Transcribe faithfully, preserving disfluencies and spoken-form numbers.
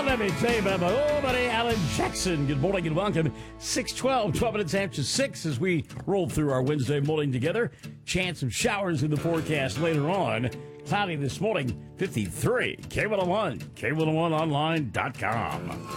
let me tell you about my old buddy Alan Jackson. Good morning and welcome. six twelve, twelve minutes after six as we roll through our Wednesday morning together. Chance of showers in the forecast later on. Cloudy this morning, fifty-three. K one oh one, K one oh one online dot com.